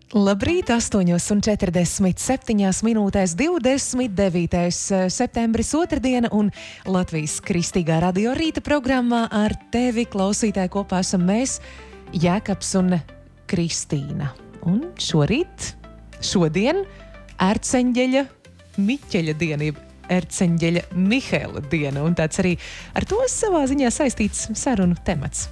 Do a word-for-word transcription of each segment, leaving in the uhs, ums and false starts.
Labrīt, astoņos un četrdesmit septiņās minūtēs, divdesmit devītais septembris, otrdiena, un Latvijas Kristīgā radio rīta programmā ar tevi, klausītāji, kopā esam mēs, Jēkabs un Kristīna. Un šorīt, šodien, ērceņģeļa Miķeļa diena, ērceņģeļa Mihēla diena, un tāds arī ar to savā ziņā saistīts sarunu temats.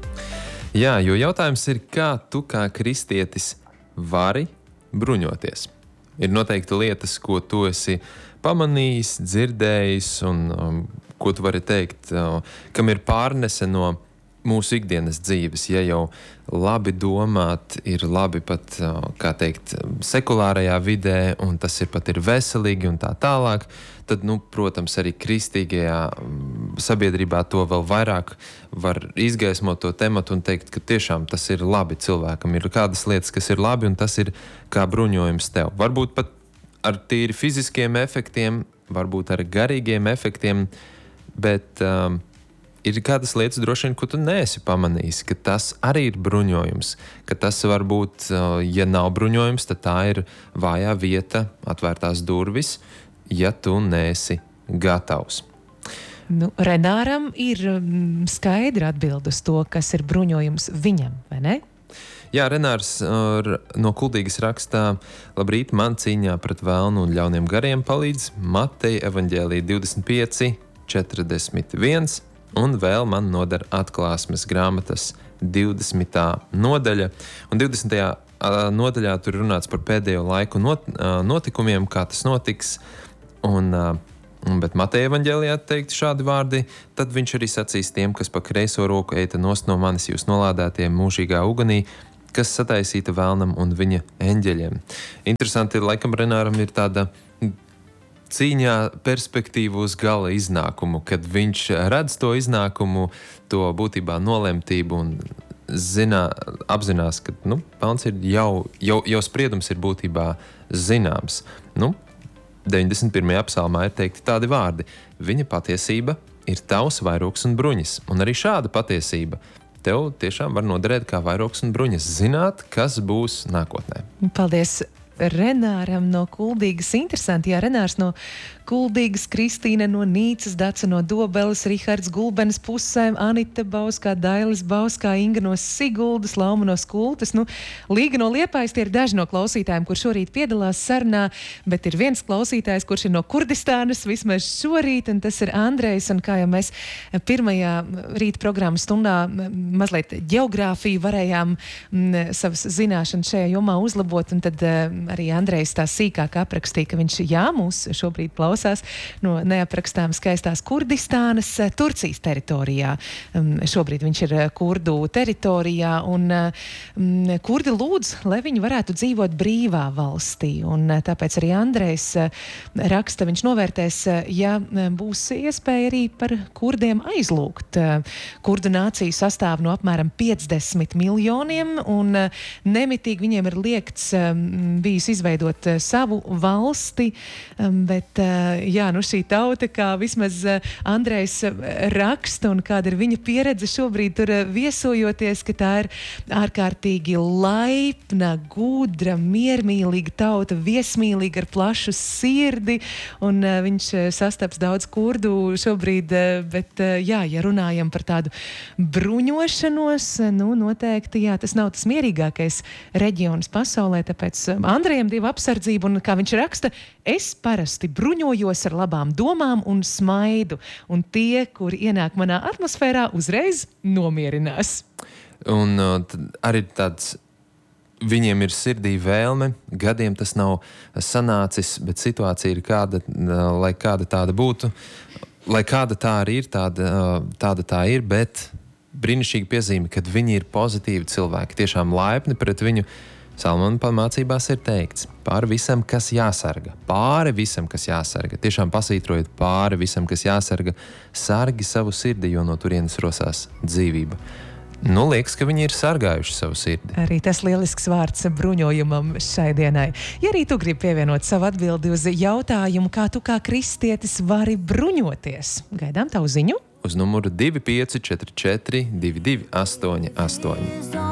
Jā, jo jautājums ir, kā tu kā kristietis vari bruņoties. Ir noteikti lietas, ko tu esi pamanījis, dzirdējis un um, ko tu vari teikt, uh, kam ir pārnese no mūsu ikdienas dzīves. Ja jau labi domāt, ir labi pat, uh, kā teikt, sekulārajā vidē, un tas ir pat ir veselīgi un tā tālāk, tad, nu, protams, arī kristīgajā sabiedrībā to vēl vairāk var izgaismot to tematu un teikt, ka tiešām tas ir labi cilvēkam. Ir kādas lietas, kas ir labi, un tas ir kā bruņojums tev. Varbūt pat ar tīri fiziskiem efektiem, varbūt ar garīgiem efektiem, bet um, ir kādas lietas droši vien, ko tu neesi pamanījis, ka tas arī ir bruņojums, ka tas varbūt, uh, ja nav bruņojums, tad tā ir vājā vieta, atvērtās durvis, ja tu neesi gatavs. Nu, Renāram ir mm, skaidra atbild uz to, kas ir bruņojums viņam, vai ne? Jā, Renārs uh, no Kuldīgas rakstā: labrīt, man cīņā pret vēlnu un ļauniem gariem palīdz Mateja evaņģēlija divdesmit pieci, četrdesmit viens, un vēl man nodara Atklāsmes grāmatas divdesmitā nodaļa. Un divdesmitajā nodaļā tur runāts par pēdējo laiku not, notikumiem, kā tas notiks. Un, bet Mateja evaņģēlijā teikt šādi vārdi: tad viņš arī sacīs tiem, kas pa kreiso roku eita nost no manis, jūs nolādētie mūžīgā ugunī, kas sataisīta vēlnam un viņa eņģeļiem. Interesanti, laikam Renāram ir tāda cīņā perspektīvu uz gala iznākumu, kad viņš redz to iznākumu, to būtībā nolemtību un zinā, apzinās, ka nu, pelns ir jau, jau, jau spriedums ir būtībā zināms. Nu, deviņdesmit pirmajā psalmā ir teikti tādi vārdi: viņa patiesība ir tavs vairogs un bruņas, un arī šāda patiesība tev tiešām var noderēt kā vairogs un bruņas, zināt, kas būs nākotnē. Paldies Renāram no Kuldīgas. Interesanti, jā, Renārs no Kuldīgas, Kristīna no Nīcas, Daca no Dobeles, Rihards Gulbenes pusēm, Anita Bauskā, Dailis Bauskā, Inga no Siguldas, Lauma no Skultas. Nu, Līga no Liepājas, tie ir daži no klausītājiem, kur šorīt piedalās sarunā, bet ir viens klausītājs, kurš ir no Kurdistānas, vismaz šorīt, un tas ir Andrejs, un kā jau mēs pirmajā rīta programmas stundā mazliet ģeogrāfiju varējām m, savas zināšanas šajā jomā uzlabot, un tad arī Andrejs tā sīkāk aprakstīja, ka viņš, jā, mūs šobrīd klausās no neaprakstām skaistās Kurdistānas, Turcijas teritorijā. Šobrīd viņš ir kurdu teritorijā, un kurdi lūdz, lai viņi varētu dzīvot brīvā valstī. Un tāpēc arī Andrejs raksta, viņš novērtēs, ja būs iespēja arī par kurdiem aizlūgt. Kurdu nācija sastāv no apmēram piecdesmit miljoniem, un nemitīgi viņiem ir liekts bijis izveidot savu valsti, bet jā, nu šī tauta, kā vismaz Andrejs raksta un kāda ir viņa pieredze šobrīd tur viesojoties, ka tā ir ārkārtīgi laipna, gudra, miermīlīga tauta, viesmīlīga ar plašu sirdi, un viņš sastaps daudz kurdu šobrīd, bet jā, ja runājam par tādu bruņošanos, nu noteikti, jā, tas nav tas mierīgākais reģions pasaulē, tāpēc Andrejam dieva apsardzība, un kā viņš raksta, es parasti bruņojos ar labām domām un smaidu, un tie, kuri ienāk manā atmosfērā, uzreiz nomierinās. Un uh, arī tāds, viņiem ir sirdī vēlme, gadiem tas nav sanācis, bet situācija ir kāda, uh, lai kāda tāda būtu, lai kāda tā arī ir, tāda, uh, tāda tā ir, bet brīnišķīga piezīme, kad viņi ir pozitīvi cilvēki, tiešām laipni pret viņu. Salmona pamācībās ir teikts: pāri visam, kas jāsarga, pāri visam, kas jāsarga, tiešām pasvītrojot pāri visam, kas jāsarga, sargi savu sirdi, jo no turienes rosās dzīvība. Nu, liekas, ka viņi ir sargājuši savu sirdi. Arī tas lielisks vārds bruņojumam šai dienai. Ja arī tu gribi pievienot savu atbildi uz jautājumu, kā tu kā kristietis vari bruņoties, gaidām tavu ziņu. Uz numuru divi pieci četri četri divi divi astoņi astoņi.